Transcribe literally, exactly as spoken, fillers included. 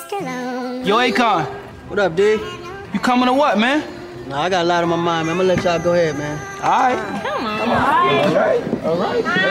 Yo, Akon. What up, D? You coming or what, man? Nah, I got a lot on my mind, man. I'm gonna let y'all go ahead, man. All right. Come on. All right. All right. All right.